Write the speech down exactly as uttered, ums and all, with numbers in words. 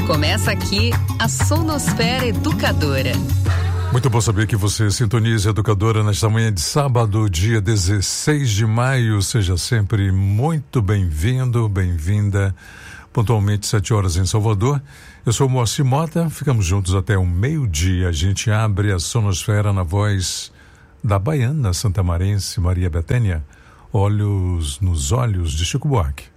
Começa aqui a Sonosfera Educadora. Muito bom saber que você sintoniza a Educadora nesta manhã de sábado, dia dezesseis de maio. Seja sempre muito bem-vindo, bem-vinda. Pontualmente sete horas em Salvador. Eu sou o Moacir Mota, ficamos juntos até o meio-dia. A gente abre a Sonosfera na voz da baiana santamarense Maria Bethânia, Olhos nos Olhos, de Chico Buarque.